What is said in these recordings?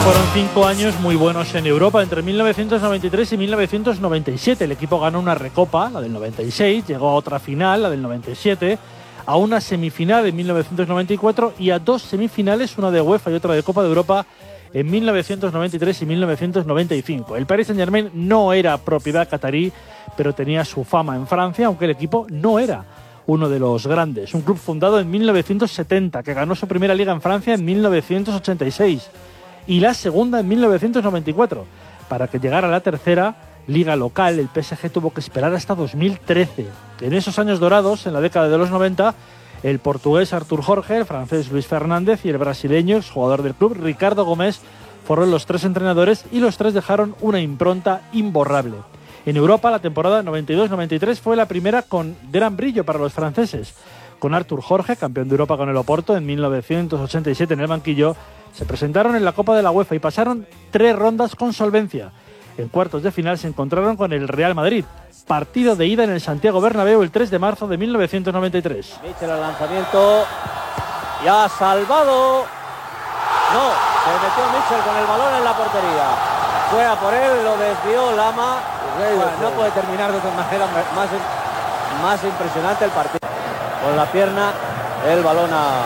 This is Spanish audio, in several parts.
Fueron 5 años muy buenos en Europa, entre 1993 y 1997. El equipo ganó una Recopa, la del 96, llegó a otra final, la del 97, a una semifinal en 1994 y a 2 semifinales, una de UEFA y otra de Copa de Europa, en 1993 y 1995. El Paris Saint-Germain no era propiedad catarí, pero tenía su fama en Francia, aunque el equipo no era uno de los grandes. Un club fundado en 1970, que ganó su primera liga en Francia en 1986 y la segunda en 1994. Para que llegara a la tercera liga local, el PSG tuvo que esperar hasta 2013. En esos años dorados, en la década de los 90, el portugués Artur Jorge, el francés Luis Fernández y el brasileño, exjugador del club, Ricardo Gómez, fueron los 3 entrenadores y los 3 dejaron una impronta imborrable. En Europa, la temporada 92-93 fue la primera con gran brillo para los franceses. Con Artur Jorge, campeón de Europa con el Oporto en 1987 en el banquillo, se presentaron en la Copa de la UEFA y pasaron 3 rondas con solvencia. En cuartos de final se encontraron con el Real Madrid. Partido de ida en el Santiago Bernabéu el 3 de marzo de 1993. Mitchell al lanzamiento y ha salvado. No, se metió Mitchell con el balón en la portería. Fue a por él, lo desvió Lama. Bueno, no puede terminar de otra manera más impresionante el partido. Con la pierna, el balón a...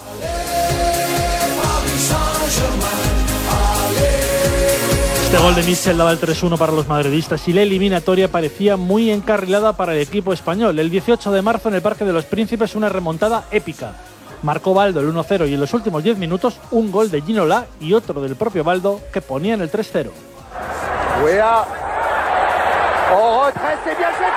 Este gol de Mitchell daba el 3-1 para los madridistas y la eliminatoria parecía muy encarrilada para el equipo español. El 18 de marzo en el Parque de los Príncipes, una remontada épica. Marcó Baldo el 1-0 y en los últimos 10 minutos un gol de Ginola y otro del propio Baldo que ponían el 3-0. Weah. Oh, retrait, c'est bien joué.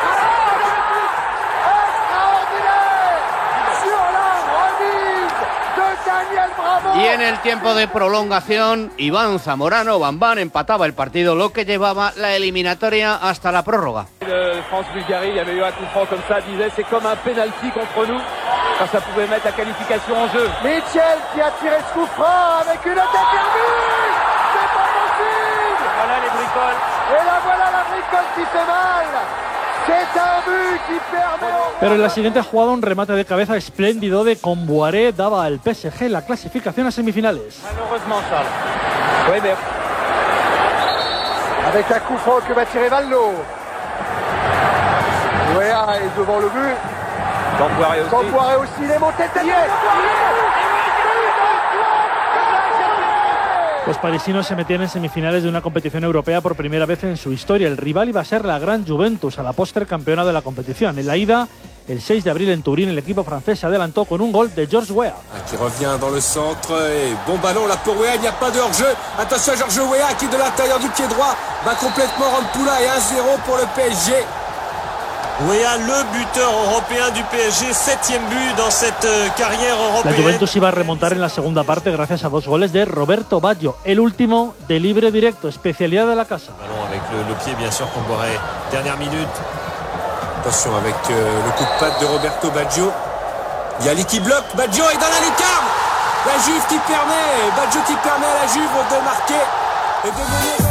Extraordinaire sur la remise de Daniel Bravo. Y en el tiempo de prolongación, Iván Zamorano Bambán empataba el partido, lo que llevaba la eliminatoria hasta la prórroga. France-Bulgarie, il y avait eu un coup franc comme ça, disait c'est comme un penalty contre nous, quand ça pouvait mettre la qualification en jeu. Mitchell qui a tiré ce coup franc avec une tête perdue. C'est pas possible. Voilà les bricoles. Et là voilà la bricole qui fait mal. C'est un but qui permet... Pero en la siguiente jugada un remate de cabeza espléndido de Comboiré daba al PSG la clasificación a semifinales. Malheureusement Charles. Oui, mais... Avec un coup franc que va tirer Vallo. Weah est devant le but. Comboiré aussi, il est monté de tête. Los parisinos se metían en semifinales de una competición europea por primera vez en su historia. El rival iba a ser la Gran Juventus, a la postre campeona de la competición. En la ida, el 6 de abril en Turín, el equipo francés se adelantó con un gol de Georges Weah. Qui revient dans le centre et bon ballon là pour Weah, il n'y a pas de hors-jeu. Attention à Georges Weah qui de l'intérieur du pied droit va complètement rendre Poula et 1-0 pour le PSG. Weah, le buteur européen du PSG, 7e but dans cette carrière européenne. La Juventus iba a remontar en la segunda parte gracias a 2 goles de Roberto Baggio, el último de libre directo, especialidad de la casa. Ballon avec le pied bien sûr Comboiré, dernière minute. Attention avec le coup de patte de Roberto Baggio. Il y a Ali qui bloque, Baggio est dans la lucarne. La Juve qui permet, Baggio qui permet à la Juve de marquer et de mener.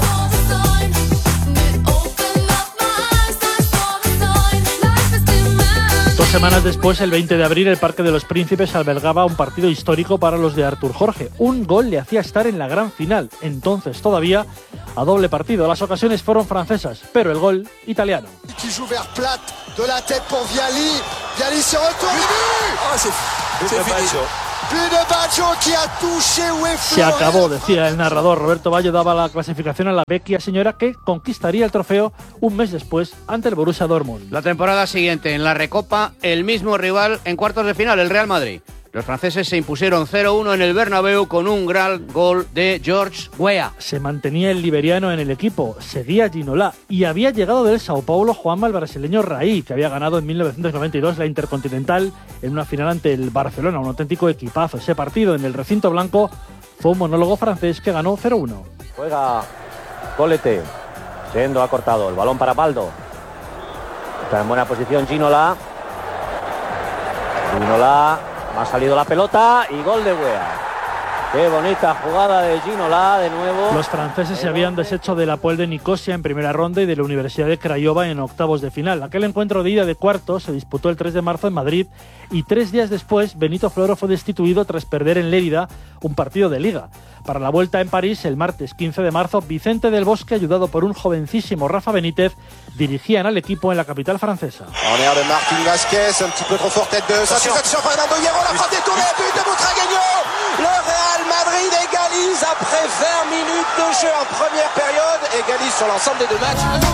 2 semanas después, el 20 de abril, el Parque de los Príncipes albergaba un partido histórico para los de Artur Jorge. Un gol le hacía estar en la gran final, entonces todavía a doble partido. Las ocasiones fueron francesas, pero el gol italiano. Qui joue vers Plat, de la tête pour Viali. Viali se retourne. Oh, c'est fini. But de Baggio qui a touché UEFA. Se acabó, decía el narrador. Roberto Baggio daba la clasificación a la Vecchia Señora, que conquistaría el trofeo un mes después ante el Borussia Dortmund. La temporada siguiente, en la Recopa, el mismo rival en cuartos de final, el Real Madrid. Los franceses se impusieron 0-1 en el Bernabéu con un gran gol de Georges Weah. Se mantenía el liberiano en el equipo, seguía Ginola y había llegado del Sao Paulo Juanma, el brasileño Raí, que había ganado en 1992 la Intercontinental en una final ante el Barcelona, un auténtico equipazo. Ese partido en el recinto blanco fue un monólogo francés que ganó 0-1. Juega Colete. Sendo ha cortado el balón para Baldo. Está en buena posición Ginola. Ginola. Ha salido la pelota y gol de Weah. Qué bonita jugada de Ginola de nuevo. Los franceses se habían deshecho del Apoel de Nicosia en primera ronda y de la Universidad de Craiova en octavos de final. Aquel encuentro de ida de cuartos se disputó el 3 de marzo en Madrid y 3 días después Benito Floro fue destituido tras perder en Lérida un partido de liga. Para la vuelta en París, el martes 15 de marzo, Vicente del Bosque, ayudado por un jovencísimo Rafa Benítez, dirigían al equipo en la capital francesa. En l'air de Martín Vázquez, un petit peu trop fort tête de satisfaction. Fernando Hierro, la frappe détournée, but de Butragueño. Le Real Madrid égalise après 20 minutes de jeu en première période, égalise sur l'ensemble des deux matchs.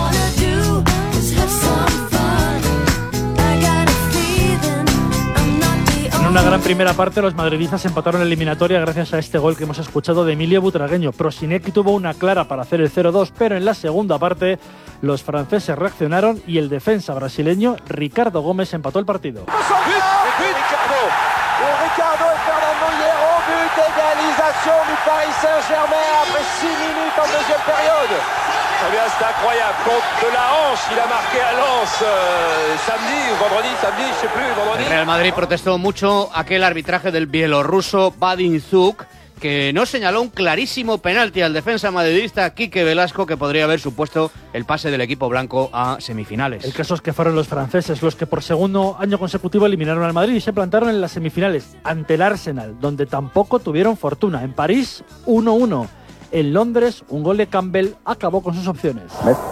En una gran primera parte, los madridistas empataron la eliminatoria gracias a este gol que hemos escuchado de Emilio Butragueño. Prosinecki tuvo una clara para hacer el 0-2, pero en la segunda parte los franceses reaccionaron y el defensa brasileño Ricardo Gómez empató el partido. Ricardo et Fernando Hierro, but d'égalisation du Paris Saint-Germain après 6 minutes en deuxième période. Eh bien, c'est incroyable. Contre de la hanche, il a marqué à Lens samedi ou vendredi, je sais plus, vendredi. El Real Madrid protestó mucho aquel arbitraje del bielorruso Vadim Zuk, que no señaló un clarísimo penalti al defensa madridista Quique Velasco que podría haber supuesto el pase del equipo blanco a semifinales. El caso es que fueron los franceses los que por segundo año consecutivo eliminaron al Madrid y se plantaron en las semifinales ante el Arsenal, donde tampoco tuvieron fortuna. En París, 1-1. En Londres, un gol de Campbell acabó con sus opciones.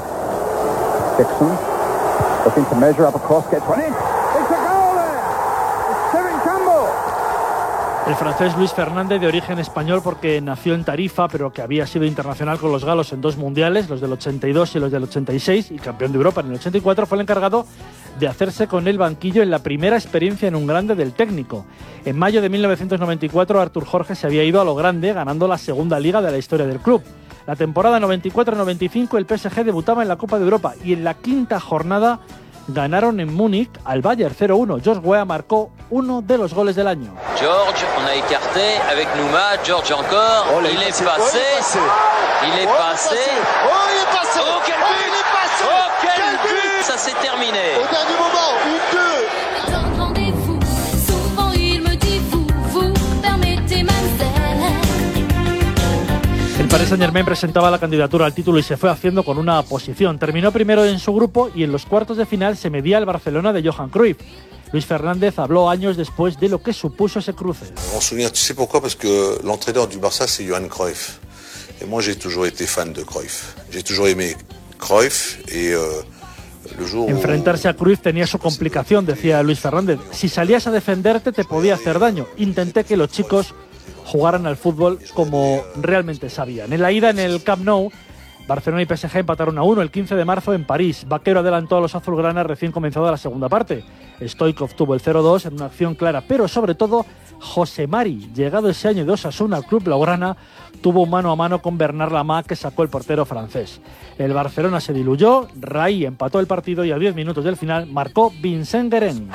El francés Luis Fernández, de origen español porque nació en Tarifa, pero que había sido internacional con los galos en 2 mundiales, los del 82 y los del 86, y campeón de Europa en el 84, fue el encargado de hacerse con el banquillo en la primera experiencia en un grande del técnico. En mayo de 1994, Artur Jorge se había ido a lo grande, ganando la segunda liga de la historia del club. La temporada 94-95, el PSG debutaba en la Copa de Europa y en la quinta jornada ganaron en Múnich al Bayern 0-1. George Weah marcó uno de los goles del año. George, on a écarté avec Nouma, George encore, il est passé, il est passé, oh quel but, oh quel but, ça s'est terminé. Au dernier moment, 1-2. Rendez-vous, souvent il me dit vous permettez mademoiselle. El Paris Saint-Germain presentaba la candidatura al título y se fue haciendo con una posición. Terminó primero en su grupo y en los cuartos de final se medía al Barcelona de Johan Cruyff. Luis Fernández habló años después de lo que supuso ese cruce. On se souvient, tu sais pourquoi? Parce que l'entraîneur du Barça, c'est Johan Cruyff. Et moi, j'ai toujours été fan de Cruyff. J'ai toujours aimé Cruyff et le jour. Enfrentarse a Cruyff tenía su complicación, decía Luis Fernández. Si salías a defenderte te podía hacer daño. Intenté que los chicos jugaran al fútbol como realmente sabían. En la ida en el Camp Nou, Barcelona y PSG empataron 1 el 15 de marzo en París. Vaquero adelantó a los azulgranas recién comenzada la segunda parte. Stoichkov tuvo el 0-2 en una acción clara, pero sobre todo José Mari, llegado ese año de Osasuna al club blaugrana, tuvo un mano a mano con Bernard Lama que sacó el portero francés. El Barcelona se diluyó, Rai empató el partido y a 10 minutos del final marcó Vincent Guérin.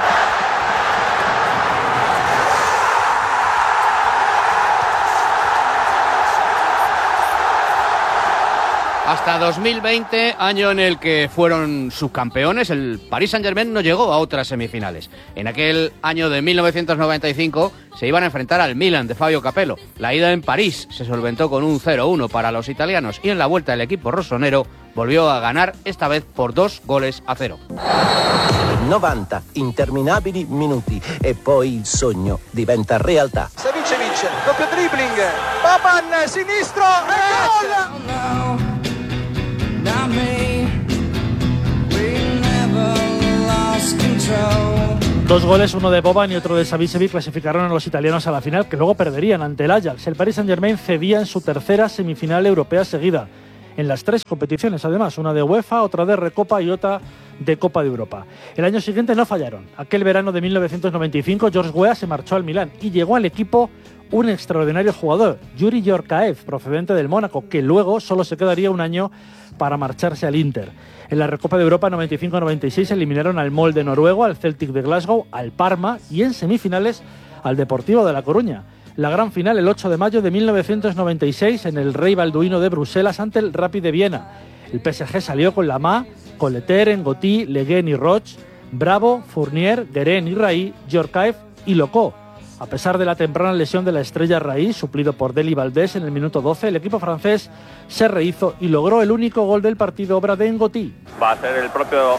Hasta 2020, año en el que fueron subcampeones, el Paris Saint-Germain no llegó a otras semifinales. En aquel año de 1995 se iban a enfrentar al Milan de Fabio Capello. La ida en París se solventó con un 0-1 para los italianos y en la vuelta el equipo rossonero volvió a ganar, esta vez por 2-0. 90 interminabili minuti e poi il sogno diventa realtà. Savicevic, doppio dribbling, Baban, sinistro, e gol! Dos goles, uno de Boban y otro de Savicevic, clasificaron a los italianos a la final, que luego perderían ante el Ajax. El Paris Saint-Germain cedía en su tercera semifinal europea seguida, en las 3 competiciones además, una de UEFA, otra de Recopa y otra de Copa de Europa. El año siguiente no fallaron. Aquel verano de 1995, George Weah se marchó al Milán y llegó al equipo un extraordinario jugador, Yuri Yorkaev, procedente del Mónaco, que luego solo se quedaría un año para marcharse al Inter. En la Recopa de Europa 95-96 eliminaron al Molde noruego, al Celtic de Glasgow, al Parma y en semifinales al Deportivo de La Coruña. La gran final el 8 de mayo de 1996 en el Rey Balduino de Bruselas ante el Rapid de Viena. El PSG salió con Lamá, con Leteren, Gauthier, Le Guen y Roch, Bravo, Fournier, Guérin y Rai, Yorkaev y Locó. A pesar de la temprana lesión de la estrella raíz, suplido por Deli Valdés en el minuto 12, el equipo francés se rehizo y logró el único gol del partido, obra de Ngoti. Va a ser el propio...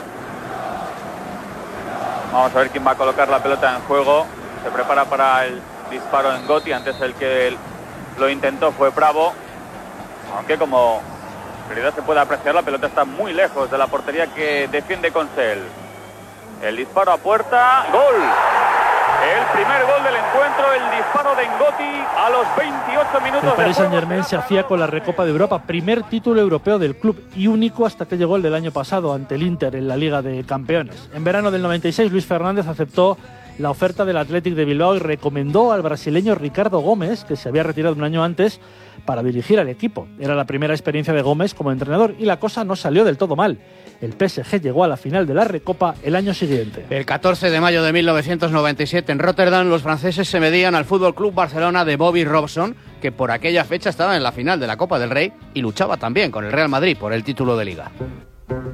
Vamos a ver quién va a colocar la pelota en juego. Se prepara para el disparo Ngoti. Antes el que lo intentó fue Bravo. Aunque como en realidad se puede apreciar, la pelota está muy lejos de la portería que defiende Consell. El disparo a puerta. ¡Gol! El primer gol del encuentro, el disparo de Ngoti a los 28 minutos. El Paris Saint-Germain se hacía con la Recopa de Europa, primer título europeo del club y único hasta que llegó el del año pasado ante el Inter en la Liga de Campeones. En verano del 96, Luis Fernández aceptó la oferta del Athletic de Bilbao y recomendó al brasileño Ricardo Gómez, que se había retirado un año antes, para dirigir al equipo. Era la primera experiencia de Gómez como entrenador y la cosa no salió del todo mal. El PSG llegó a la final de la Recopa el año siguiente. El 14 de mayo de 1997 en Rotterdam los franceses se medían al Fútbol Club Barcelona de Bobby Robson, que por aquella fecha estaba en la final de la Copa del Rey y luchaba también con el Real Madrid por el título de Liga.